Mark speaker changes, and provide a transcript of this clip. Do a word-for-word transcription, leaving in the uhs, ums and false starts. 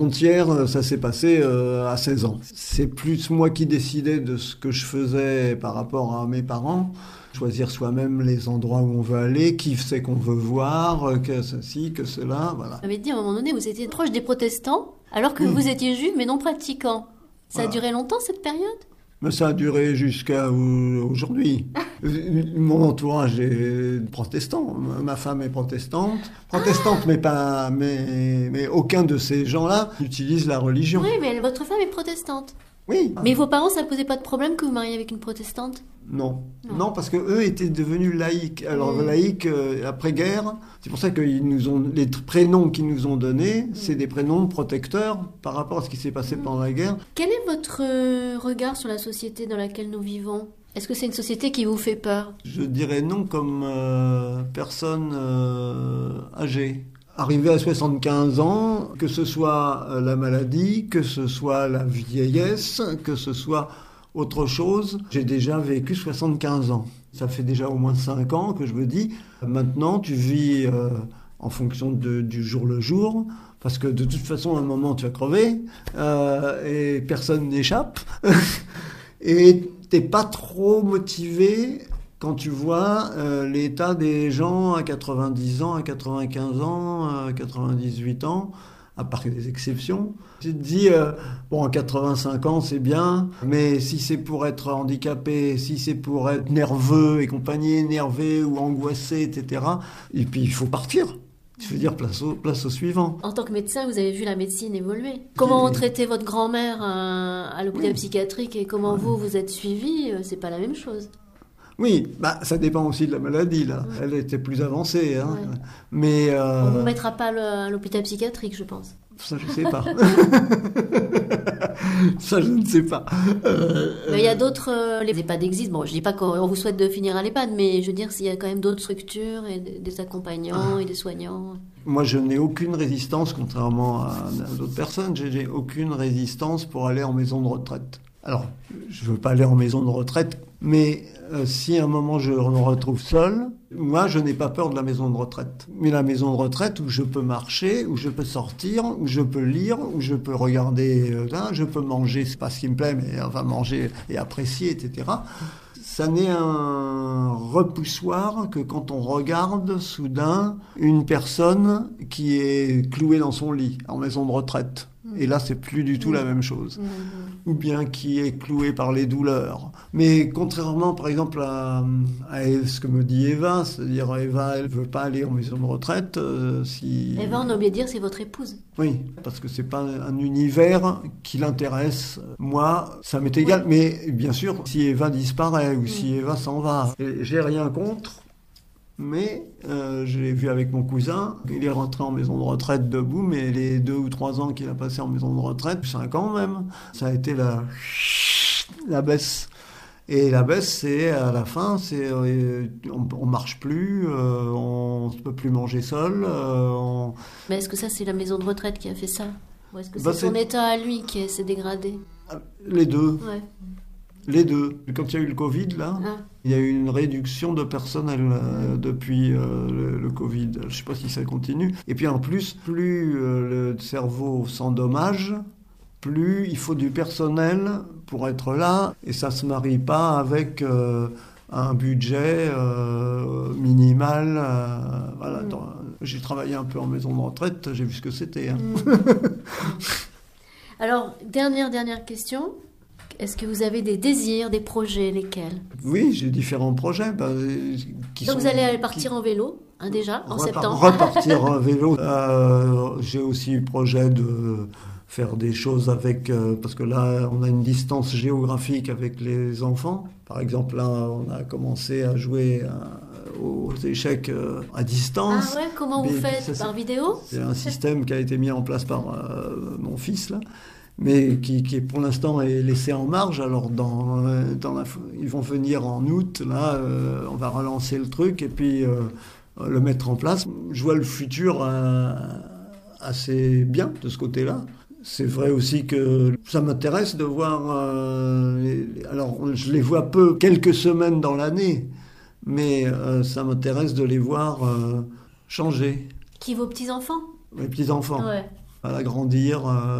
Speaker 1: Entière, ça s'est passé euh, à seize ans. C'est plus moi qui décidais de ce que je faisais par rapport à mes parents. Choisir soi-même les endroits où on veut aller, qui c'est qu'on veut voir, que ceci, que cela, voilà.
Speaker 2: Vous avez dit à un moment donné, vous étiez proche des protestants, alors que oui. vous étiez juif mais non pratiquant. Ça voilà. a duré longtemps cette période ?
Speaker 1: Mais ça a duré jusqu'à aujourd'hui. Mon entourage est protestant. Ma femme est protestante. Protestante, ah mais pas, mais, mais aucun de ces gens-là n'utilise la religion.
Speaker 2: Oui, mais votre femme est protestante.
Speaker 1: Oui.
Speaker 2: Mais vos parents, ça ne posait pas de problème que vous mariez avec une protestante ?
Speaker 1: Non. non, non, parce que eux étaient devenus laïcs. Alors mmh. laïcs euh, après-guerre, c'est pour ça que ils nous ont les prénoms qu'ils nous ont donnés, mmh. c'est des prénoms protecteurs par rapport à ce qui s'est passé mmh. pendant la guerre.
Speaker 2: Quel est votre euh, regard sur la société dans laquelle nous vivons ? Est-ce que c'est une société qui vous fait peur ?
Speaker 1: Je dirais non comme euh, personne euh, âgée. Arrivé à soixante-quinze ans, que ce soit la maladie, que ce soit la vieillesse, que ce soit autre chose, j'ai déjà vécu soixante-quinze ans. Ça fait déjà au moins cinq ans que je me dis, maintenant tu vis euh, en fonction de, du jour le jour, parce que de toute façon à un moment tu vas crever, euh, et personne n'échappe, et t'es pas trop motivé quand tu vois euh, l'état des gens à quatre-vingt-dix ans, à quatre-vingt-quinze ans, à quatre-vingt-dix-huit ans, à part des exceptions. Tu te dis, euh, bon, à quatre-vingt-cinq ans, c'est bien, mais si c'est pour être handicapé, si c'est pour être nerveux et compagnie, énervé ou angoissé, et cetera, et puis il faut partir. Je veux dire, place au, place au suivant.
Speaker 2: En tant que médecin, vous avez vu la médecine évoluer. Comment on traitait votre grand-mère à, à l'hôpital oui. psychiatrique et comment oui. vous, vous êtes suivi, c'est pas la même chose.
Speaker 1: Oui, bah, ça dépend aussi de la maladie, là. Ouais. Elle était plus avancée, hein. Ouais. Mais, euh...
Speaker 2: on ne vous mettra pas à l'hôpital psychiatrique, je pense.
Speaker 1: Ça, je ne sais pas. Ça, je ne sais pas.
Speaker 2: Euh... Mais il y a d'autres... Euh, les EHPAD existent. Bon, je ne dis pas qu'on vous souhaite de finir à l'EHPAD, mais je veux dire, s'il y a quand même d'autres structures, et des accompagnants ah. et des soignants...
Speaker 1: Moi, je n'ai aucune résistance, contrairement à d'autres personnes, je n'ai aucune résistance pour aller en maison de retraite. Alors, je ne veux pas aller en maison de retraite, mais euh, si à un moment je me retrouve seul, moi je n'ai pas peur de la maison de retraite. Mais la maison de retraite où je peux marcher, où je peux sortir, où je peux lire, où je peux regarder, euh, là, je peux manger, c'est pas ce qui me plaît, mais enfin manger et apprécier, et cetera. Ça n'est un repoussoir que quand on regarde soudain une personne qui est clouée dans son lit en maison de retraite. Et là, c'est plus du tout mmh. la même chose. Mmh. Ou bien qui est cloué par les douleurs. Mais contrairement, par exemple, à, à ce que me dit Eva, c'est-à-dire Eva, elle veut pas aller en maison de retraite. Euh, si...
Speaker 2: Eva, on a oublié de dire, c'est votre épouse.
Speaker 1: Oui, parce que c'est pas un univers qui l'intéresse. Moi, ça m'est égal. Oui. Mais bien sûr, si Eva disparaît ou mmh. si Eva s'en va, j'ai rien contre. Mais euh, je l'ai vu avec mon cousin, il est rentré en maison de retraite debout, mais les deux ou trois ans qu'il a passé en maison de retraite, cinq ans même, ça a été la, la baisse. Et la baisse, c'est à la fin, c'est euh, on, on marche plus, euh, on ne peut plus manger seul. Euh, on...
Speaker 2: Mais est-ce que ça, c'est la maison de retraite qui a fait ça ? Ou est-ce que c'est
Speaker 1: bah,
Speaker 2: son
Speaker 1: c'est...
Speaker 2: état à lui qui s'est dégradé ?
Speaker 1: Les deux.
Speaker 2: Ouais.
Speaker 1: Les deux. Quand il y a eu le Covid, là, ah. il y a eu une réduction de personnel euh, depuis euh, le, le Covid. Je ne sais pas si ça continue. Et puis en plus, plus euh, le cerveau s'endommage, plus il faut du personnel pour être là. Et ça ne se marie pas avec euh, un budget euh, minimal. Euh, voilà. Mm. Dans, j'ai travaillé un peu en maison de retraite, j'ai vu ce que c'était. Hein. Mm.
Speaker 2: Alors, dernière, dernière question. Est-ce que vous avez des désirs, des projets, lesquels ?
Speaker 1: Oui, j'ai différents projets. Ben, qui
Speaker 2: Donc
Speaker 1: sont,
Speaker 2: vous allez partir qui... en vélo, hein, déjà, en
Speaker 1: Repar-
Speaker 2: septembre.
Speaker 1: Repartir en vélo. Euh, j'ai aussi le projet de faire des choses avec... Euh, parce que là, on a une distance géographique avec les enfants. Par exemple, là, on a commencé à jouer à, aux échecs euh, à distance.
Speaker 2: Ah ouais, comment
Speaker 1: Mais,
Speaker 2: vous faites ?
Speaker 1: ça,
Speaker 2: Par vidéo ?
Speaker 1: C'est un système qui a été mis en place par euh, mon fils, là. Mais qui, qui pour l'instant est laissé en marge. Alors dans, dans la, ils vont venir en août, là, euh, on va relancer le truc et puis euh, le mettre en place. Je vois le futur euh, assez bien de ce côté-là. C'est vrai aussi que ça m'intéresse de voir... Euh, les, alors je les vois peu, quelques semaines dans l'année, mais euh, ça m'intéresse de les voir euh, changer.
Speaker 2: Qui, vos petits-enfants ?
Speaker 1: Mes petits-enfants.
Speaker 2: Ouais.
Speaker 1: à grandir.